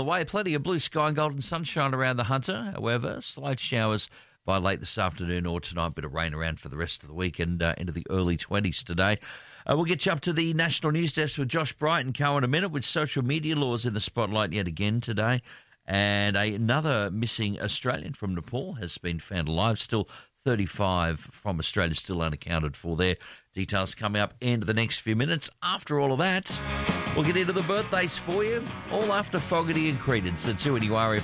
Away, plenty of blue sky and golden sunshine around the Hunter. However, slight showers by late this afternoon or tonight. Bit of rain around for the rest of the week and into the early 20s today. We'll get you up to the National News Desk with Josh Bright and Co in a minute, with social media laws in the spotlight yet again today. And another missing Australian from Nepal has been found alive. Still 35 from Australia still unaccounted for there. Details coming up in the next few minutes. After all of that, we'll get into the birthdays for you, all after Fogarty and Credence. The 2 NUR